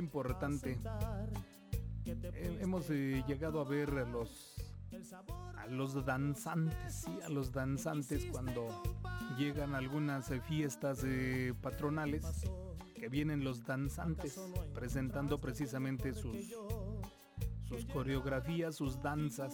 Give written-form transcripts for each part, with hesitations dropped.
Importante. Hemos llegado a ver a los danzantes, sí, a los danzantes cuando llegan algunas fiestas patronales, que vienen los danzantes presentando precisamente sus coreografías, sus danzas,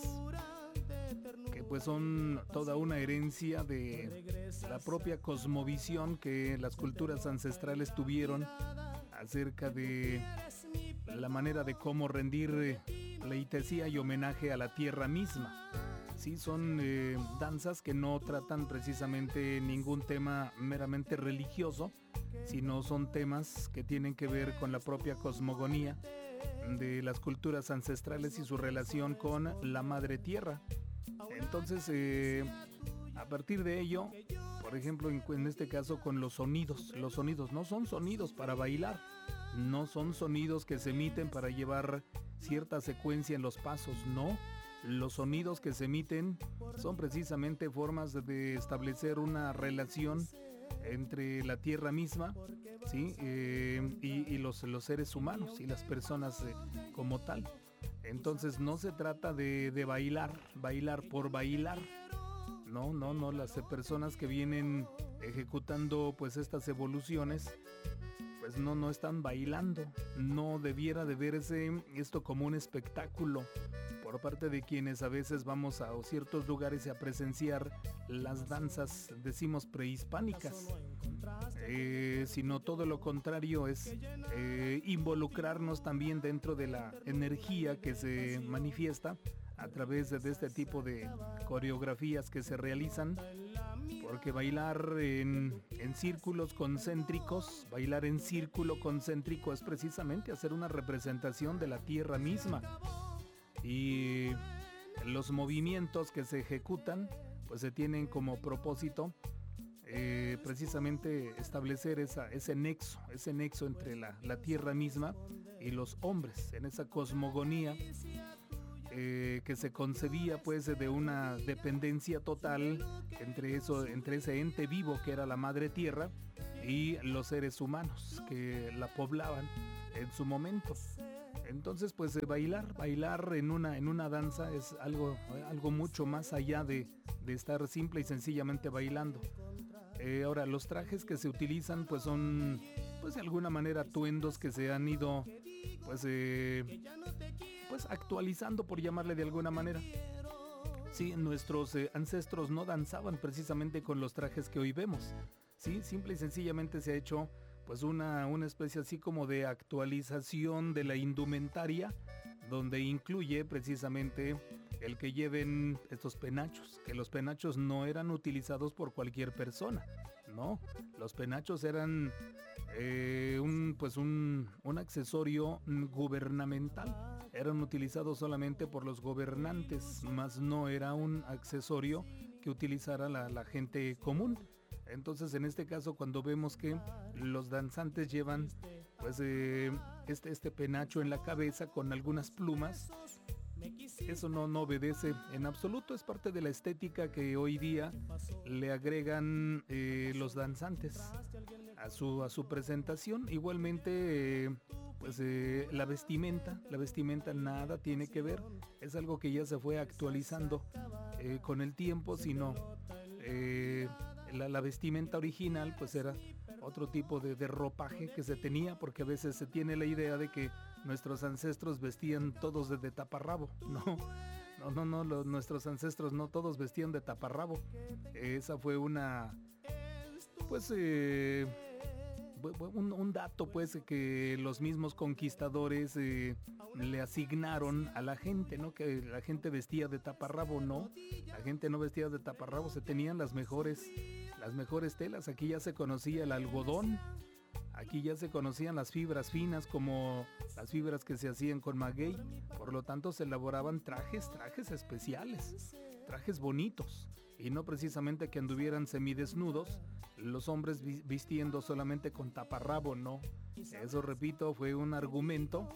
que pues son toda una herencia de la propia cosmovisión que las culturas ancestrales tuvieron acerca de la manera de cómo rendir pleitesía y homenaje a la tierra misma. Sí, son danzas que no tratan precisamente ningún tema meramente religioso, sino son temas que tienen que ver con la propia cosmogonía de las culturas ancestrales y su relación con la madre tierra. Entonces, a partir de ello, por ejemplo, en este caso con los sonidos no son sonidos para bailar, no son sonidos que se emiten para llevar cierta secuencia en los pasos, no. Los sonidos que se emiten son precisamente formas de establecer una relación entre la tierra misma, ¿sí? Y los seres humanos y las personas como tal. Entonces no se trata de bailar por bailar. No, las personas que vienen ejecutando pues estas evoluciones pues no están bailando. No debiera de verse esto como un espectáculo por parte de quienes a veces vamos a ciertos lugares a presenciar las danzas, decimos prehispánicas, sino todo lo contrario, es involucrarnos también dentro de la energía que se manifiesta a través de este tipo de coreografías que se realizan, porque bailar en círculos concéntricos, bailar en círculo concéntrico es precisamente hacer una representación de la tierra misma. Y los movimientos que se ejecutan pues se tienen como propósito precisamente establecer ese nexo entre la tierra misma y los hombres, en esa cosmogonía que se concebía pues de una dependencia total entre ese ente vivo que era la madre tierra y los seres humanos que la poblaban en su momento. Entonces pues bailar en una danza es algo mucho más allá de estar simple y sencillamente bailando. Ahora, los trajes que se utilizan pues son pues de alguna manera atuendos que se han ido pues actualizando, por llamarle de alguna manera. Sí, nuestros ancestros no danzaban precisamente con los trajes que hoy vemos. Sí, simple y sencillamente se ha hecho pues una especie así como de actualización de la indumentaria, donde incluye precisamente el que lleven estos penachos, que los penachos no eran utilizados por cualquier persona, no, los penachos eran un accesorio gubernamental, eran utilizados solamente por los gobernantes, mas no era un accesorio que utilizara la gente común. Entonces, en este caso, cuando vemos que los danzantes llevan pues este penacho en la cabeza con algunas plumas, eso no obedece en absoluto, es parte de la estética que hoy día le agregan los danzantes a su presentación. Igualmente, la vestimenta nada tiene que ver, es algo que ya se fue actualizando con el tiempo, sino la vestimenta original pues era otro tipo de ropaje que se tenía, porque a veces se tiene la idea de que nuestros ancestros vestían todos de taparrabo. No, nuestros ancestros no todos vestían de taparrabo. Esa fue un dato pues que los mismos conquistadores le asignaron a la gente, ¿no? Que la gente vestía de taparrabo. No, la gente no vestía de taparrabo, se tenían las mejores telas. Aquí ya se conocía el algodón, aquí ya se conocían las fibras finas como las fibras que se hacían con maguey, por lo tanto se elaboraban trajes especiales, trajes bonitos, y no precisamente que anduvieran semidesnudos los hombres vistiendo solamente con taparrabo, no. Eso, repito, fue un argumento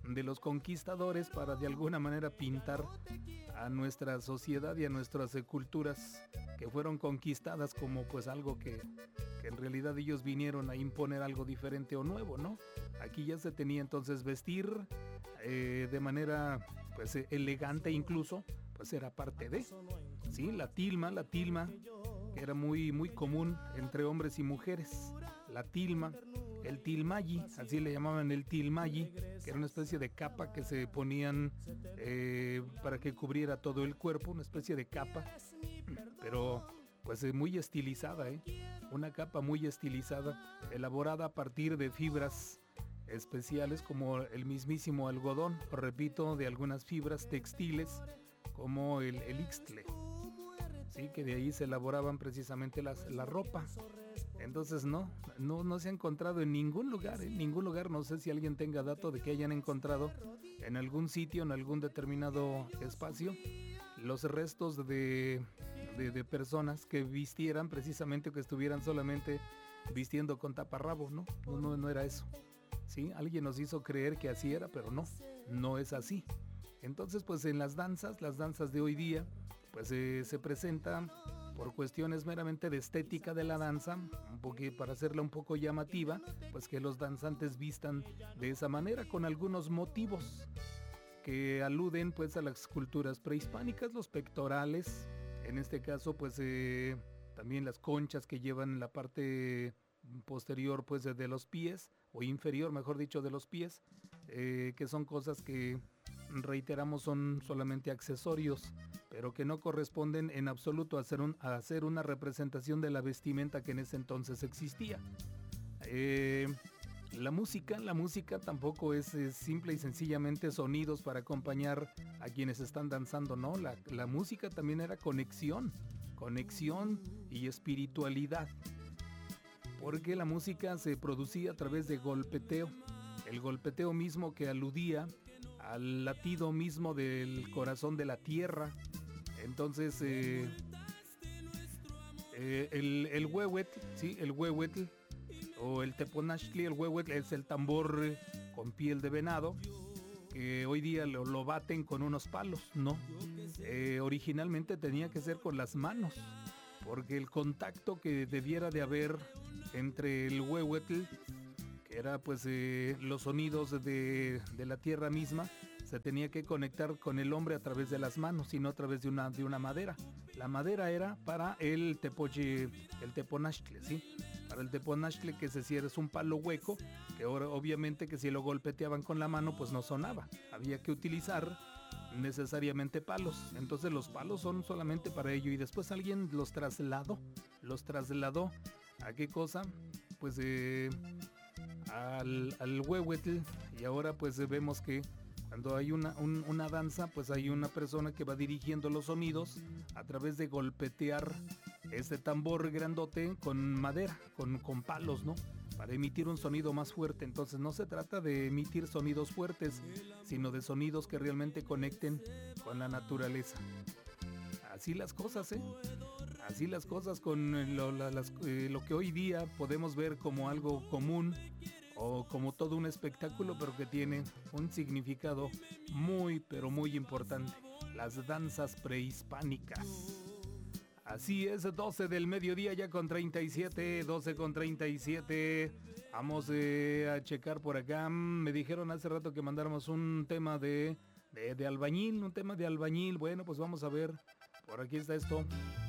de los conquistadores para de alguna manera pintar a nuestra sociedad y a nuestras culturas que fueron conquistadas como pues algo que en realidad ellos vinieron a imponer algo diferente o nuevo, ¿no? Aquí ya se tenía entonces vestir de manera pues elegante, incluso pues era parte de, ¿sí? La tilma, que era muy, muy común entre hombres y mujeres. La tilma, el tilmayi, así le llamaban el tilmayi, que era una especie de capa que se ponían para que cubriera todo el cuerpo, una especie de capa, pero pues muy estilizada, una capa muy estilizada, elaborada a partir de fibras especiales como el mismísimo algodón, repito, de algunas fibras textiles como el ixtle, ¿sí? Que de ahí se elaboraban precisamente la ropa. Entonces no se ha encontrado en ningún lugar, no sé si alguien tenga dato de que hayan encontrado en algún sitio, en algún determinado espacio, los restos de personas que vistieran precisamente, que estuvieran solamente vistiendo con taparrabo, no era eso. ¿Sí? Alguien nos hizo creer que así era, pero no es así. Entonces, pues en las danzas de hoy día, pues se presentan por cuestiones meramente de estética de la danza, para hacerla un poco llamativa, pues que los danzantes vistan de esa manera con algunos motivos que aluden pues a las culturas prehispánicas, los pectorales, en este caso pues también las conchas que llevan en la parte posterior pues de los pies, o inferior mejor dicho de los pies, que son cosas que reiteramos son solamente accesorios, pero que no corresponden en absoluto a hacer una representación de la vestimenta que en ese entonces existía. La música tampoco es simple y sencillamente sonidos para acompañar a quienes están danzando, ¿no? La música también era conexión y espiritualidad, porque la música se producía a través de golpeteo, el golpeteo mismo que aludía al latido mismo del corazón de la tierra. Entonces el huehuetl, ¿sí? El huehuetl o el teponachli, el huehuetl es el tambor con piel de venado, que hoy día lo baten con unos palos, ¿no? Originalmente tenía que ser con las manos, porque el contacto que debiera de haber entre el huehuetl, que era pues los sonidos de la tierra misma, se tenía que conectar con el hombre a través de las manos y no a través de una madera. La madera era para el tepoche, el teponachtle, ¿sí? Para el teponachtle, que es un palo hueco, que ahora obviamente que si lo golpeteaban con la mano pues no sonaba. Había que utilizar necesariamente palos. Entonces los palos son solamente para ello, y después alguien los trasladó. ¿A qué cosa? Pues al huehuetl, y ahora pues vemos que cuando hay una danza, pues hay una persona que va dirigiendo los sonidos a través de golpetear este tambor grandote con madera, con palos, ¿no? Para emitir un sonido más fuerte. Entonces no se trata de emitir sonidos fuertes, sino de sonidos que realmente conecten con la naturaleza. Así las cosas, Así las cosas con lo que hoy día podemos ver como algo común o como todo un espectáculo, pero que tiene un significado muy, pero muy importante. Las danzas prehispánicas. Así es, 12 del mediodía ya con 37, 12 con 37. Vamos a checar por acá. Me dijeron hace rato que mandáramos un tema de albañil, un tema de albañil. Bueno, pues vamos a ver. Por aquí está esto.